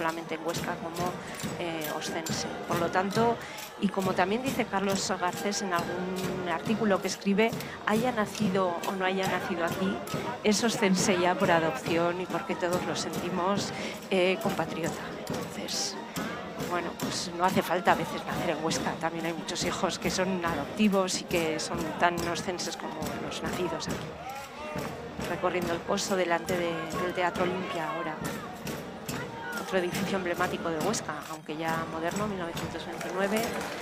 solamente en Huesca como oscense. Por lo tanto, y como también dice Carlos Garcés en algún artículo que escribe, haya nacido o no haya nacido aquí, es oscense ya por adopción y porque todos lo sentimos compatriota. Entonces, bueno, pues no hace falta a veces nacer en Huesca. También hay muchos hijos que son adoptivos y que son tan oscenses como los nacidos aquí. Recorriendo el Pozo delante del Teatro Olimpia ahora. Otro edificio emblemático de Huesca, aunque ya moderno, 1929.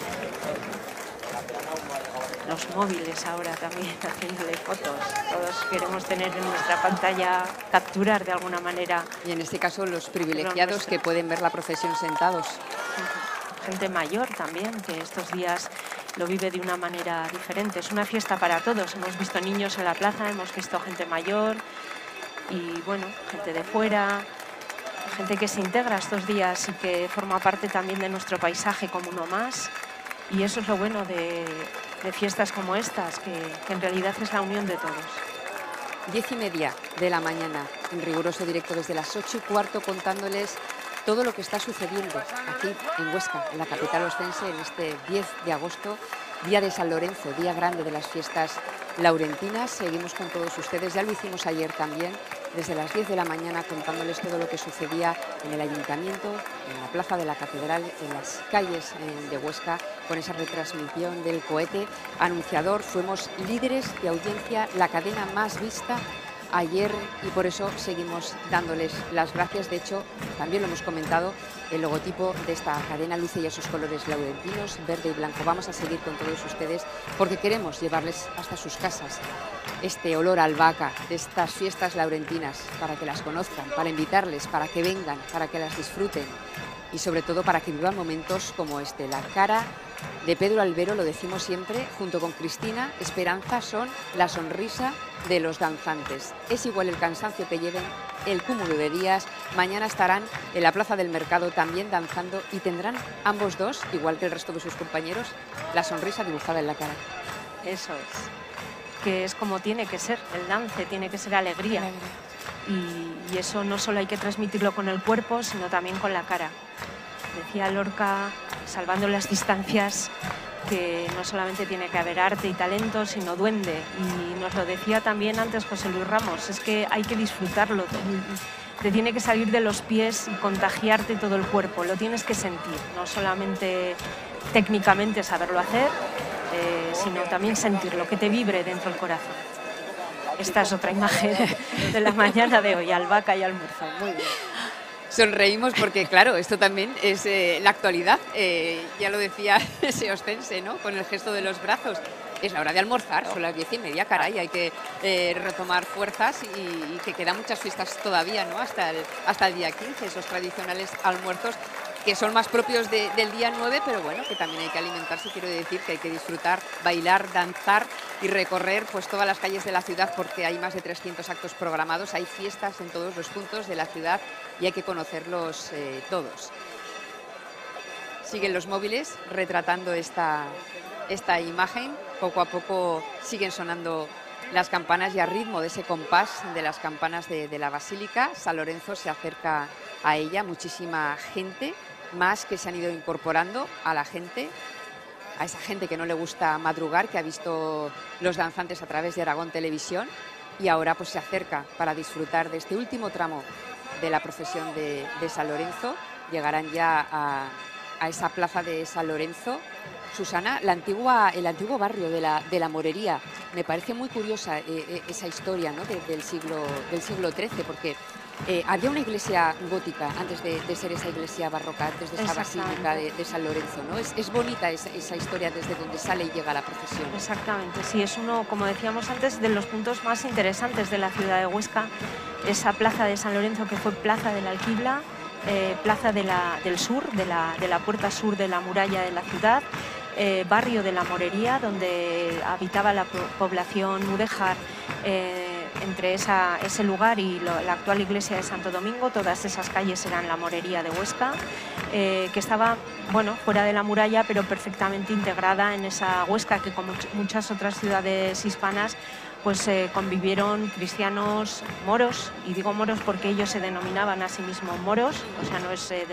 Los móviles ahora también haciéndole fotos. Todos queremos tener en nuestra pantalla, capturar de alguna manera. Y en este caso los privilegiados que pueden ver la procesión sentados. Gente mayor también, que estos días lo vive de una manera diferente. Es una fiesta para todos. Hemos visto niños en la plaza, hemos visto gente mayor y, bueno, gente de fuera, gente que se integra estos días y que forma parte también de nuestro paisaje como uno más. Y eso es lo bueno de fiestas como estas, que en realidad es la unión de todos. 10:30 de la mañana, en riguroso directo desde las 8:15, contándoles todo lo que está sucediendo aquí en Huesca, en la capital oscense, en este 10 de agosto, día de San Lorenzo, día grande de las fiestas laurentinas. Seguimos con todos ustedes, ya lo hicimos ayer también, desde las 10 de la mañana, contándoles todo lo que sucedía en el ayuntamiento, en la plaza de la catedral, en las calles de Huesca, con esa retransmisión del cohete anunciador. Fuimos líderes de audiencia, la cadena más vista ayer, y por eso seguimos dándoles las gracias. De hecho, también lo hemos comentado, el logotipo de esta cadena luce ya sus colores laurentinos, verde y blanco. Vamos a seguir con todos ustedes porque queremos llevarles hasta sus casas este olor a albahaca de estas fiestas laurentinas, para que las conozcan, para invitarles, para que vengan, para que las disfruten y sobre todo para que vivan momentos como este. La cara de Pedro Albero, lo decimos siempre, junto con Cristina Esperanza, son la sonrisa de los danzantes. Es igual el cansancio que lleven, el cúmulo de días. Mañana estarán en la Plaza del Mercado también danzando y tendrán ambos dos, igual que el resto de sus compañeros, la sonrisa dibujada en la cara. Eso es, que es como tiene que ser, el dance tiene que ser alegría. Y eso no solo hay que transmitirlo con el cuerpo, sino también con la cara. Decía Lorca, salvando las distancias, que no solamente tiene que haber arte y talento, sino duende. Y nos lo decía también antes José Luis Ramos, es que hay que disfrutarlo. Te tiene que salir de los pies y contagiarte todo el cuerpo. Lo tienes que sentir, no solamente técnicamente saberlo hacer, sino también sentirlo, que te vibre dentro del corazón. Esta es otra imagen de la mañana de hoy, albahaca y almuerzo. Muy bien. Sonreímos porque, claro, esto también es la actualidad. Ya lo decía ese oscense, ¿no? Con el gesto de los brazos. Es la hora de almorzar, son las 10:30, caray, hay que retomar fuerzas y que quedan muchas fiestas todavía, ¿no? Hasta el día 15, esos tradicionales almuerzos que son más propios del día 9, pero bueno, que también hay que alimentarse. Quiero decir que hay que disfrutar, bailar, danzar y recorrer pues todas las calles de la ciudad, porque hay más de 300 actos programados, hay fiestas en todos los puntos de la ciudad y hay que conocerlos todos. Siguen los móviles retratando esta imagen. Poco a poco siguen sonando las campanas y a ritmo de ese compás de las campanas de la Basílica. San Lorenzo se acerca a ella, muchísima gente más que se han ido incorporando a la gente, a esa gente que no le gusta madrugar, que ha visto los danzantes a través de Aragón Televisión y ahora pues se acerca para disfrutar de este último tramo de la procesión de San Lorenzo. Llegarán ya a esa plaza de San Lorenzo. Susana, el antiguo barrio de la Morería, me parece muy curiosa esa historia, ¿no? del siglo XIII, porque había una iglesia gótica antes de ser esa iglesia barroca, antes de esa basílica de San Lorenzo, ¿no? Es bonita esa historia desde donde sale y llega la procesión. Exactamente, sí, es uno, como decíamos antes, de los puntos más interesantes de la ciudad de Huesca, esa plaza de San Lorenzo que fue plaza de la Alquibla, plaza del sur, de la puerta sur de la muralla de la ciudad, barrio de la Morería, donde habitaba la población mudéjar, entre ese lugar y la actual iglesia de Santo Domingo. Todas esas calles eran la Morería de Huesca, que estaba, bueno, fuera de la muralla, pero perfectamente integrada en esa Huesca que, como muchas otras ciudades hispanas, pues convivieron cristianos, moros, y digo moros porque ellos se denominaban a sí mismos moros, o sea, no es